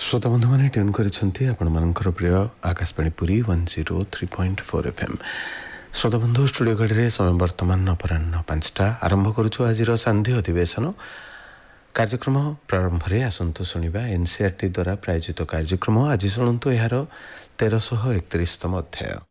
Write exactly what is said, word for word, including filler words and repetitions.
श्रोता बंधु मैंने ट्यून कर प्रिय Akashvani Puri one zero three point four F M. श्रोता बंधु स्टूडियो घड़ी समय बर्तमान अपराह पांचटा आरंभ करुछु आज सांध्य अधिवेशन कार्यक्रम प्रारंभ में आसतु शुणा एनसीईआरटी द्वारा प्रायोजित कार्यक्रम। आज शुणु यार तेरश एकतीसतम अध्याय।